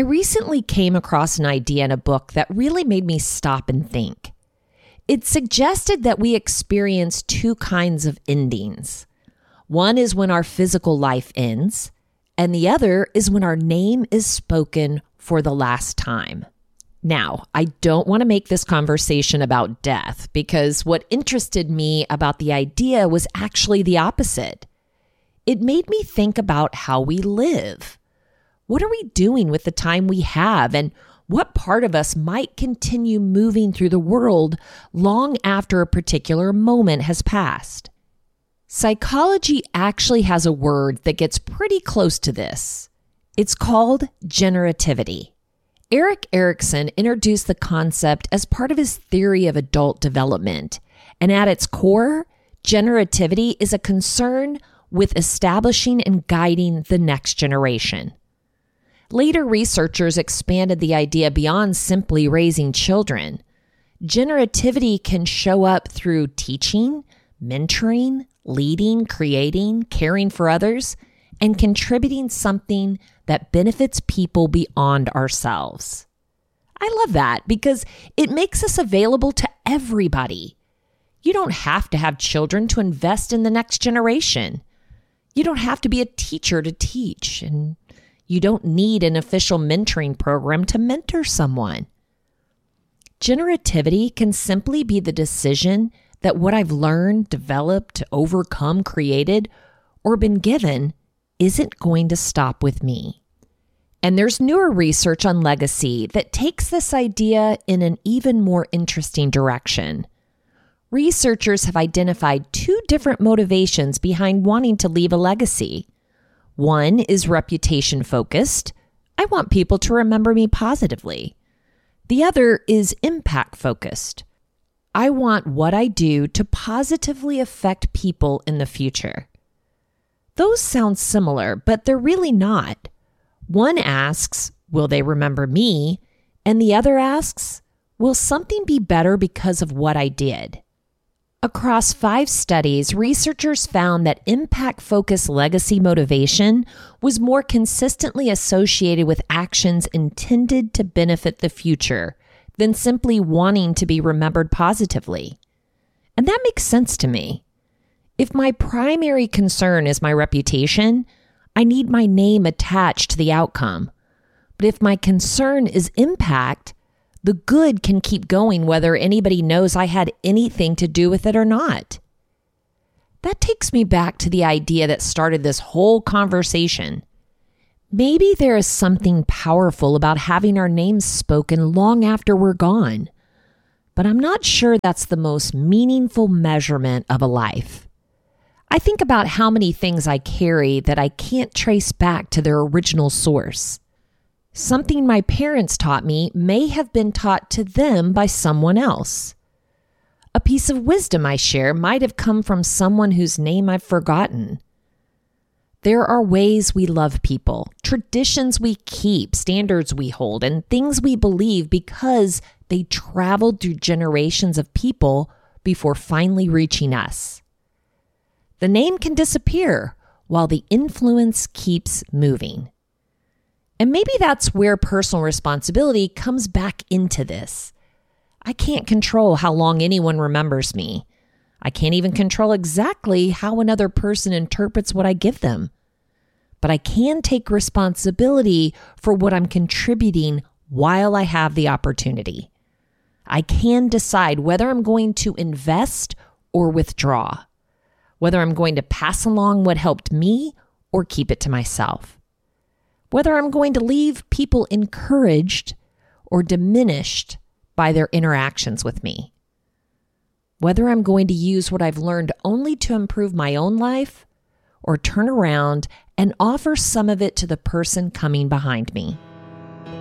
recently came across an idea in a book that really made me stop and think. It suggested that we experience two kinds of endings. One is when our physical life ends, and the other is when our name is spoken for the last time. Now, I don't want to make this conversation about death because what interested me about the idea was actually the opposite. It made me think about how we live. What are we doing with the time we have, and what part of us might continue moving through the world long after a particular moment has passed? Psychology actually has a word that gets pretty close to this. It's called generativity. Erik Erikson introduced the concept as part of his theory of adult development, and at its core, generativity is a concern with establishing and guiding the next generation. Later researchers expanded the idea beyond simply raising children. Generativity can show up through teaching, mentoring, leading, creating, caring for others, and contributing something that benefits people beyond ourselves. I love that because it makes us available to everybody. You don't have to have children to invest in the next generation. You don't have to be a teacher to teach, and you don't need an official mentoring program to mentor someone. Generativity can simply be the decision that what I've learned, developed, overcome, created, or been given isn't going to stop with me. And there's newer research on legacy that takes this idea in an even more interesting direction. Researchers have identified two different motivations behind wanting to leave a legacy. One is reputation focused. I want people to remember me positively. The other is impact focused. I want what I do to positively affect people in the future. Those sound similar, but they're really not. One asks, will they remember me? And the other asks, will something be better because of what I did? Across 5 studies, researchers found that impact-focused legacy motivation was more consistently associated with actions intended to benefit the future than simply wanting to be remembered positively. And that makes sense to me. If my primary concern is my reputation, I need my name attached to the outcome. But if my concern is impact, the good can keep going whether anybody knows I had anything to do with it or not. That takes me back to the idea that started this whole conversation. Maybe there is something powerful about having our names spoken long after we're gone, but I'm not sure that's the most meaningful measurement of a life. I think about how many things I carry that I can't trace back to their original source. Something my parents taught me may have been taught to them by someone else. A piece of wisdom I share might have come from someone whose name I've forgotten. There are ways we love people, traditions we keep, standards we hold, and things we believe because they traveled through generations of people before finally reaching us. The name can disappear while the influence keeps moving. And maybe that's where personal responsibility comes back into this. I can't control how long anyone remembers me. I can't even control exactly how another person interprets what I give them. But I can take responsibility for what I'm contributing while I have the opportunity. I can decide whether I'm going to invest or withdraw, whether I'm going to pass along what helped me or keep it to myself, whether I'm going to leave people encouraged or diminished by their interactions with me, whether I'm going to use what I've learned only to improve my own life or turn around and offer some of it to the person coming behind me.